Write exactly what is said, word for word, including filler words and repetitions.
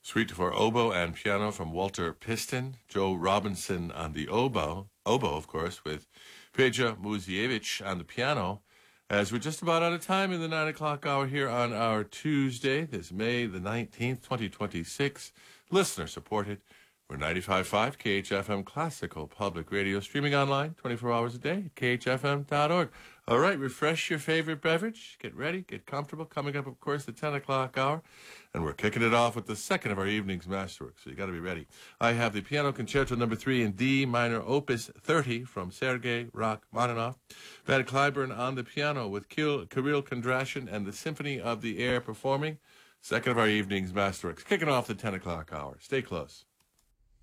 Suite for oboe and piano from Walter Piston, Joe Robinson on the oboe, oboe of course, with Peja Muzievich on the piano. As we're just about out of time in the nine o'clock hour here on our Tuesday, this May the nineteenth, twenty twenty-six, listener supported. We're ninety-five point five K H F M Classical Public Radio, streaming online twenty-four hours a day at K H F M dot org. All right, refresh your favorite beverage. Get ready, get comfortable. Coming up, of course, the ten o'clock hour. And we're kicking it off with the second of our evening's masterworks, so you got to be ready. I have the Piano Concerto number three in D minor, opus thirty from Sergei Rachmaninoff. Van Cliburn on the piano with Kirill Kondrashin and the Symphony of the Air performing. Second of our evening's masterworks, kicking off the ten o'clock hour. Stay close.